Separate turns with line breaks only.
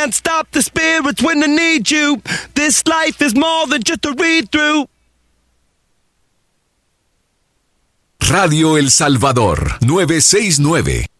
can't stop the spirits when they need you. This life is more than just a read-through.
Radio El Salvador, 969.